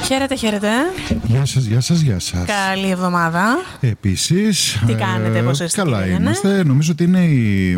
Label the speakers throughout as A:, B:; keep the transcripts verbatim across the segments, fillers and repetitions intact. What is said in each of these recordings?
A: Χαίρετε, χαίρετε.
B: Γεια σας, γεια σας, γεια σας.
A: Καλή εβδομάδα.
B: Επίσης.
A: Τι κάνετε, πώς είστε?
B: Καλά είμαστε. Νομίζω ότι είναι η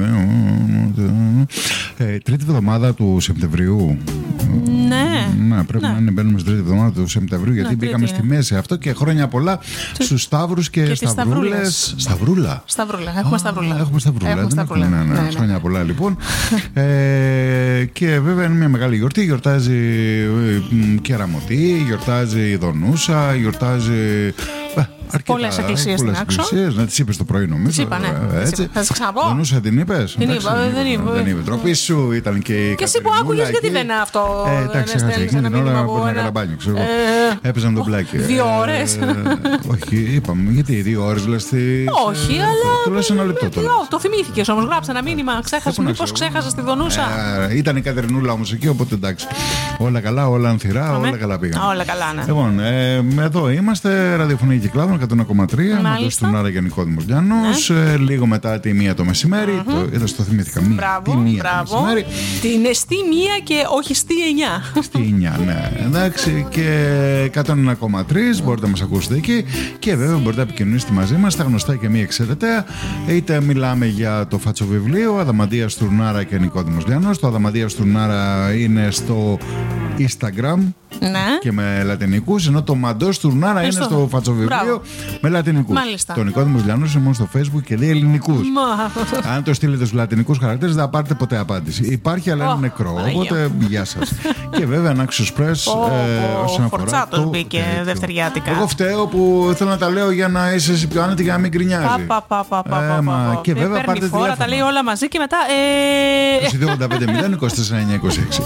B: ε, τρίτη εβδομάδα του Σεπτεμβρίου.
A: Ναι.
B: Να, πρέπει
A: ναι.
B: να είναι μπαίνουμε στην τρίτη εβδομάδα του Σεπτεμβρίου, γιατί
A: ναι,
B: μπήκαμε στη μέση αυτό και χρόνια πολλά
A: Τι...
B: στους Σταύρους και,
A: και
B: Σταυρούλες. Σταυρούλα.
A: Σταυρούλα. Έχουμε Σταυρούλα.
B: Έχουμε Σταυρούλα.
A: Έχουμε Σταυρούλα.
B: Ναι, ναι, ναι. Χρόνια πολλά λοιπόν. ε, και βέβαια είναι μια μεγάλη γιορτή. Γιορτάζει Κεραμωτή, γιορτάζει η Δονούσα, γιορτάζει.
A: Πολλές εκκλησίες στην άξο.
B: Να τις είπες το πρωί, νομίζω.
A: Τις είπα, ναι.
B: Έτσι.
A: Θα τις ξαναπώ.
B: Δονούσα την είπες?
A: Την είπα, δεν είπε.
B: Δεν είπε. Τροπή σου ήταν και η.
A: Και εσύ που άκουγες, γιατί δεν αυτό.
B: Εντάξει, έχασε εκείνη την ώρα που ένα καλαμπάνιο, ξέρω. Έπαιζαν τον πλάκι.
A: Δύο ώρες.
B: Όχι, είπαμε. Γιατί δύο ώρες λες.
A: Όχι, αλλά.
B: Τουλάχιστον ένα λεπτό τώρα.
A: Το θυμήθηκες όμως. Γράψε ένα μήνυμα. Ξέχασε. Μήπως ξέχασες τη Δονούσα?
B: Ήταν η Κατερινούλα όμως εκεί, οπότε εντάξει. Όλα καλά, όλα ανθυρά, όλα καλά πήγαν.
A: Όλα καλά, ναι.
B: Λοιπόν, εδώ είμαστε, ραδιοφωνική Κυκλάδων εκατό ένα κόμμα τρία. Μοντός του Νάρα και Νικόδημος Λιάνος. Ναι. Λίγο μετά τη μία το μεσημέρι. Mm-hmm. Το, εδώ το θυμήθηκα. Μία,
A: μπράβο,
B: τη μία
A: μπράβο.
B: το μεσημέρι.
A: Την εστί μία και όχι στη εννιά.
B: Στη εννιά, ναι. Εντάξει. Και εκατό ένα κόμμα τρία μπορείτε να μας ακούσετε εκεί. Και βέβαια μπορείτε να επικοινωνήσετε μαζί μας στα γνωστά και μη εξαιρεταία. Είτε μιλάμε για το φατσοβιβλίο Αδαμαντίας Τουρνάρα και Νικόδημος Λιάνος. Το Αδαμαντίας Τουρνάρα είναι στο Instagram.
A: Ναι.
B: Και με λατινικούς, ενώ το Μαντός Τουρνάρα είναι στο φατσοβιβλίο με λατινικούς.
A: Μάλιστα.
B: Το Νικόδημος Λιάνος είναι μόνο στο Facebook και λέει ελληνικούς.
A: Μα...
B: Αν το στείλετε στους λατινικούς χαρακτήρες δεν θα πάρετε ποτέ απάντηση. Υπάρχει, αλλά είναι oh, νεκρό. Αγία. Οπότε γεια σας. Και βέβαια ένα Axios Press
A: oh,
B: ε, όσον αφορά.
A: Φορτσάτος μπήκε δευτεριάτικα.
B: Εγώ φταίω που θέλω να τα λέω για να είσαι εσύ πιο άνετη και να μην γκρινιάζει.
A: Πα, πα, πα, πα, ε,
B: μα, και βέβαια
A: παίρνει
B: πάρτε
A: φορά, τα λέει όλα μαζί και μετά.
B: είκοσι δύο ογδόντα πέντε μηδέν είκοσι τέσσερα εννιά είκοσι έξι.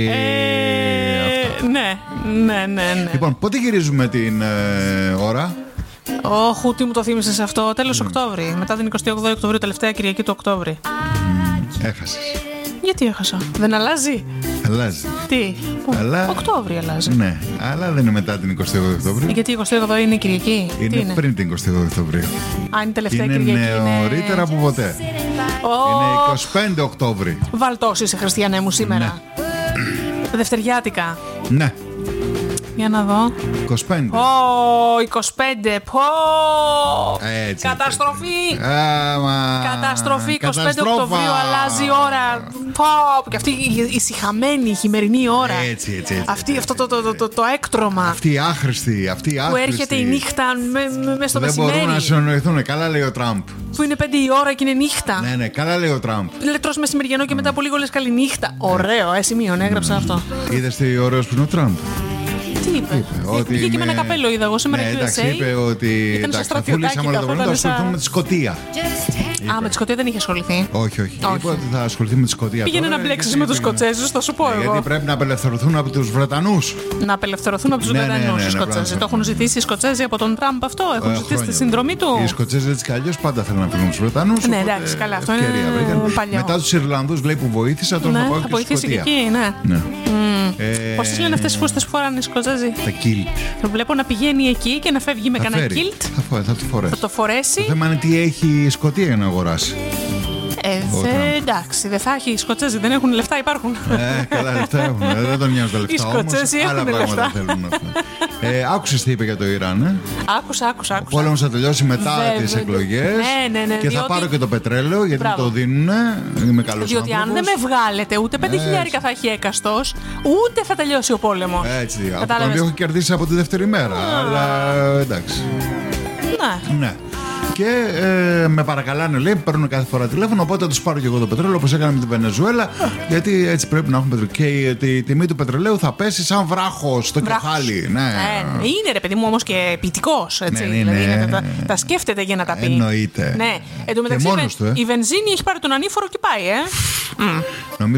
A: Ναι, ναι, ναι, ναι.
B: Λοιπόν, πότε γυρίζουμε την ε, ώρα?
A: Όχου, τι μου το θύμισες αυτό. Τέλος mm. Οκτώβρη. Μετά την εικοστή όγδοη Οκτωβρίου, τελευταία Κυριακή του Οκτώβρη.
B: Mm, έχασες.
A: Γιατί έχασα? Δεν αλλάζει?
B: Αλλάζει.
A: Τι?
B: Αλλά...
A: Οκτώβρη αλλάζει.
B: Ναι, αλλά δεν είναι μετά την εικοστή όγδοη Οκτωβρίου.
A: Γιατί η εικοστή όγδοη είναι Κυριακή?
B: Είναι,
A: είναι
B: πριν την εικοστή όγδοη Οκτωβρίου.
A: Αν είναι τελευταία
B: είναι
A: Κυριακή.
B: Είναι νωρίτερα από ποτέ. Oh. Είναι εικοστή πέμπτη Οκτώβρη.
A: Βαλτός είσαι, Χριστιανέ μου, σήμερα. Ναι. Δευτεριάτικα.
B: Ναι.
A: Για να δω.
B: είκοσι πέντε.
A: Ω, είκοσι πέντε. Πω!
B: Έτσι.
A: Καταστροφή!
B: Άμα.
A: Καταστροφή. εικοστή πέμπτη Οκτωβρίου αλλάζει η ώρα. Πω! Και αυτή η ησυχαμένη, η χειμερινή ώρα.
B: Έτσι, έτσι. έτσι
A: αυτή,
B: έτσι,
A: αυτό το, το, το, το, το έκτρωμα.
B: Αυτή η άχρηστη. Αυτή η άχρηστη.
A: Που έρχεται η νύχτα μέσα με στο
B: δεν
A: μεσημέρι.
B: Δεν μπορούν να συνοηθούν. Καλά λέει ο Τραμπ.
A: Που είναι πέντε η ώρα και είναι νύχτα.
B: Ναι, ναι, καλά λέει ο Τραμπ.
A: Λέει τρως μεσημεριανό και μετά από λίγο λες καλή νύχτα. Ωραίο, ε, σημείων, έγραψα αυτό.
B: Είδες τι ωραίος που είναι ο Τραμπ?
A: Τι είπε? είπε ότι βγήκε με... με ένα καπέλο, είδα εγώ σήμερα.
B: Ναι, εντάξει, είπε ότι
A: ήταν στο στρατιωτάκι.
B: Θα ασχοληθούμε με τη Σκωτία.
A: Α, με τη Σκωτία δεν είχε ασχοληθεί.
B: Όχι, όχι. Είπε ότι θα ασχοληθεί με τη Σκωτία.
A: Πήγαινε να μπλέξεις με τους Σκοτσέζους, θα σου πω εγώ.
B: Γιατί πρέπει να απελευθερωθούν από τους Βρετανούς.
A: Να απελευθερωθούν από τους Βρετανούς οι Σκοτσέζοι. Το έχουν ζητήσει οι Σκοτσέζοι από τον Τραμπ αυτό, έχουν ζητήσει τη συνδρομή του.
B: Οι Σκοτσέζοι έτσι κι αλλιώς πάντα θέλουν να φύγουν τους Βρετανούς.
A: Ναι, εντάξει, καλά, αυτό είναι παλιό.
B: Μετά τους Ιρλανδούς λέει που βοήθησα, τον θα πάω και στη Σκωτία.
A: Πώς λένε αυτές τις φούστες που φοράνε οι Σκοτσέζοι?
B: Τα κίλτ.
A: Το βλέπω να πηγαίνει εκεί και να φεύγει με κανένα κίλτ.
B: Θα, θα, το φορέσει.
A: Θα το φορέσει.
B: Το θέμα είναι τι έχει η Σκωτία για να αγοράσει.
A: Ε, δε, εντάξει, δεν θα έχει. Οι Σκοτσέζοι δεν έχουν λεφτά, υπάρχουν.
B: Ε, καλά λεφτά έχουν. Δεν τον νοιάζουν τα λεφτά.
A: Οι Σκοτσέζοι
B: όμως,
A: έχουν
B: άλλα
A: λεφτά.
B: πράγματα θέλουν αυτά. Ε, άκουσες τι είπε για το Ιράν, ε?
A: Άκουσα, άκουσα, άκουσα.
B: Ο πόλεμος θα τελειώσει μετά
A: Βέβαια,
B: τις εκλογές.
A: Ναι, ναι, ναι,
B: και
A: διότι...
B: θα πάρω και το πετρέλαιο γιατί
A: Μπράβο.
B: το δίνουν. Είμαι καλός
A: διότι
B: άνθρωπος.
A: αν δεν με βγάλετε, ούτε πέντε χιλιάρικα θα έχει έκαστος, ούτε θα τελειώσει ο πόλεμος.
B: Έτσι. Από τον οποίο έχω κερδίσει από τη δεύτερη μέρα. Αλλά εντάξει.
A: Ναι.
B: Ναι. Και ε, με παρακαλάνε, λέει, παίρνουν κάθε φορά τηλέφωνο. Οπότε θα του πάρω και εγώ το πετρέλαιο όπως έκανα με τη Βενεζουέλα. Γιατί έτσι πρέπει να έχουμε πετρέλαιο. Και η τιμή του πετρελαίου θα πέσει σαν βράχο στο κεφάλι. Ναι.
A: Ε, είναι ρε παιδί μου όμως και ποιητικός. Έτσι.
B: Ναι,
A: δηλαδή,
B: ναι.
A: τα, τα σκέφτεται για να τα πει.
B: Εννοείται.
A: Ναι. Εν τω μεταξύ,
B: μόνος του, ε.
A: η βενζίνη έχει πάρει τον ανήφορο και πάει, ε.
B: Νομίζω